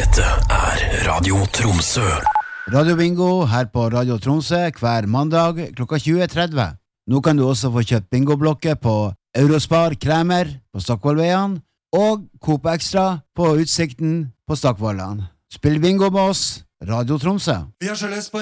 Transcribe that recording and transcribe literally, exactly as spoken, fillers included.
Dette er Radio Tromsø. Radio Bingo her på Radio Tromsø hver mandag klokka tjue tretti. Nå kan du også få kjøpt bingoblokker på Eurospar Kremer på Stockvollveien og Coop Extra på Utsikten på Stockvollan. Spill bingo med oss, Radio Tromsø. Vi har sjøløs på